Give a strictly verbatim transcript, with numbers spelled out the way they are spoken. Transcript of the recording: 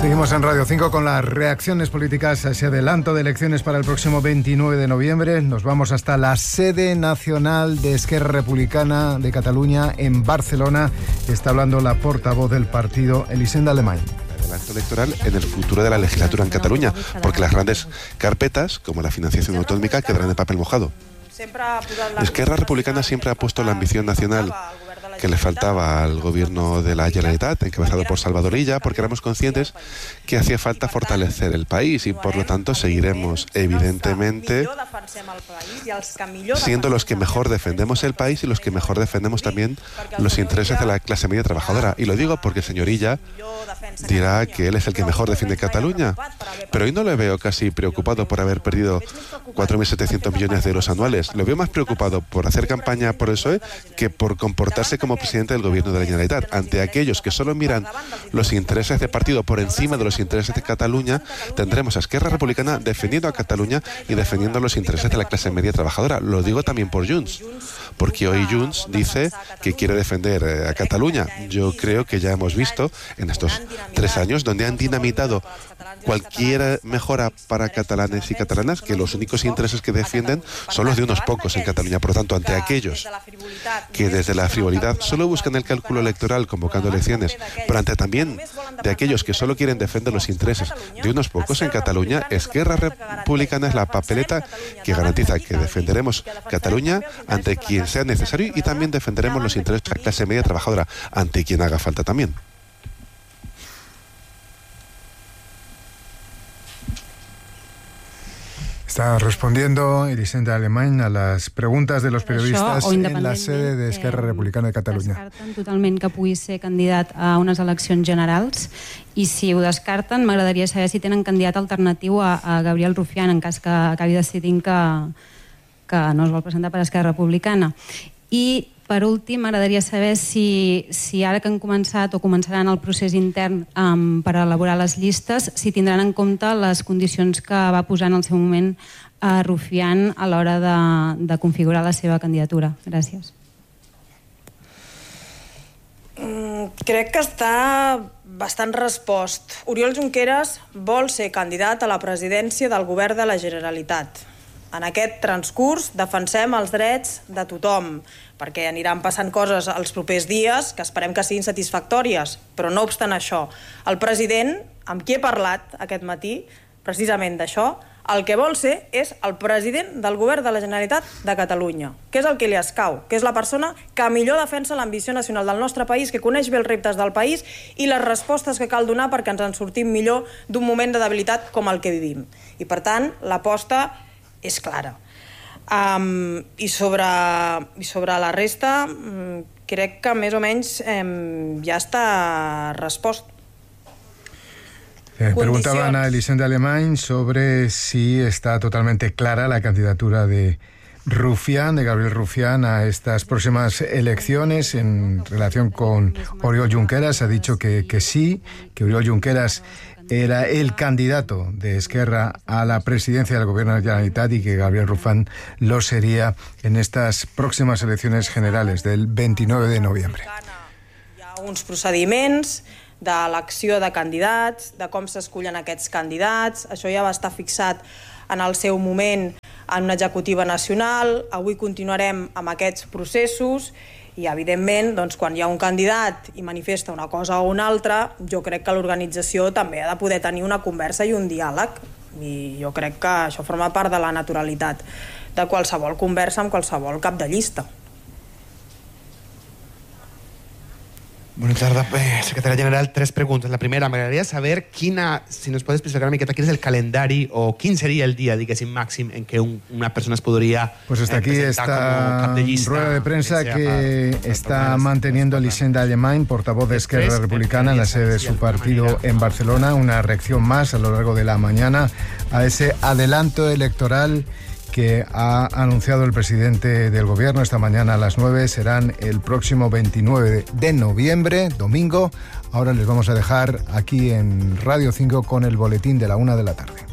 Seguimos en Radio cinco con las reacciones políticas a ese adelanto de elecciones para el próximo veintinueve de noviembre. Nos vamos hasta la sede nacional de Esquerra Republicana de Cataluña en Barcelona. Está hablando la portavoz del partido, Elisenda Alemany. Adelanto electoral en el futuro de la legislatura en Cataluña, porque las grandes carpetas, como la financiación autonómica, quedarán en papel mojado. Esquerra Republicana siempre ha puesto la ambición nacional que le faltaba al gobierno de la Generalitat, encabezado por Salvador Illa, porque éramos conscientes que hacía falta fortalecer el país y por lo tanto seguiremos evidentemente siendo los que mejor defendemos el país y los que mejor defendemos también los intereses de la clase media trabajadora. Y lo digo porque el señor Illa dirá que él es el que mejor defiende Cataluña, pero hoy no le veo casi preocupado por haber perdido cuatro mil setecientos millones de euros anuales. Lo veo más preocupado por hacer campaña por el P S O E que por comportarse como presidente del gobierno de la Generalitat. Ante aquellos que solo miran los intereses de partido por encima de los intereses de Cataluña, tendremos a Esquerra Republicana defendiendo a Cataluña y defendiendo los intereses de la clase media trabajadora. Lo digo también por Junts, porque hoy Junts dice que quiere defender a Cataluña. Yo creo que ya hemos visto en estos tres años donde han dinamitado cualquier mejora para catalanes y catalanas, que los únicos intereses que defienden son los de unos pocos en Cataluña. Por lo tanto, ante aquellos que desde la frivolidad solo buscan el cálculo electoral convocando elecciones, pero ante también de aquellos que solo quieren defender los intereses de unos pocos en Cataluña, Esquerra Republicana es la papeleta que garantiza que defenderemos Cataluña ante quien sea necesario y también defenderemos los intereses de la clase media trabajadora ante quien haga falta también. Está respondiendo Elisenda Alemany a las preguntes de los periodistes en la sede de Esquerra Republicana de Catalunya. Descarten totalment que pugui ser candidat a unes eleccions generals i si ho descarten m'agradaria saber si tenen candidat alternatiu a, a Gabriel Rufián en cas que acabi decidint que, que no es vol presentar per Esquerra Republicana. I per últim, m'agradaria saber si, si ara que han començat o començaran el procés intern um, per elaborar les llistes, si tindran en compte les condicions que va posar en el seu moment a Rufián a l'hora de, de configurar la seva candidatura. Gràcies. Mm, crec que està bastant respost. Oriol Junqueras vol ser candidat a la presidència del govern de la Generalitat. En aquest transcurs defensem els drets de tothom, perquè aniran passant coses els propers dies que esperem que siguin satisfactòries. Però no obstant això, el president, amb qui he parlat aquest matí, precisament d'això, el que vol ser és el president del govern de la Generalitat de Catalunya, que és el que li escau, que és la persona que millor defensa l'ambició nacional del nostre país, que coneix bé els reptes del país i les respostes que cal donar perquè ens en sortim millor d'un moment de debilitat com el que vivim. I per tant, l'aposta és clara. Um, i, sobre, I sobre la resta, um, crec que més o menys um, ja està respost. Eh, preguntaban a Elisenda Alemany sobre si está totalmente clara la candidatura de Rufián, de Gabriel Rufián, a estas próximas elecciones en relación con Oriol Junqueras. Ha dicho que, que sí, que Oriol Junqueras era el candidato de Esquerra a la presidencia del gobierno de la Generalitat y que Gabriel Rufián lo sería en estas próximas elecciones generales del veintinueve de noviembre. Hi ha uns procediments d'elecció de candidats, de com s'escullen aquests candidats, això ja va estar fixat en el seu moment en una executiva nacional, avui continuarem amb aquests processos i, evidentment, doncs, quan hi ha un candidat i manifesta una cosa o una altra, jo crec que l'organització també ha de poder tenir una conversa i un diàleg. I jo crec que això forma part de la naturalitat de qualsevol conversa amb qualsevol cap de llista. Buenas tardes, eh, secretaria general. Tres preguntas. La primera, m'agradaria saber quina, si nos puedes explicar una miqueta, quin és el calendari o quin seria el dia, diguéssim, màxim en què un, una persona es podria Pues hasta aquí eh, esta de llista, rueda de prensa que, que para, está para manteniendo Elisenda Alemany, portavoz de Esquerra Republicana en la sede de su partido en Barcelona. Una reacción más a lo largo de la mañana a ese adelanto electoral que ha anunciado el presidente del gobierno esta mañana a las nueve. Serán el próximo veintinueve de noviembre, domingo. Ahora les vamos a dejar aquí en Radio cinco con el boletín de la una de la tarde.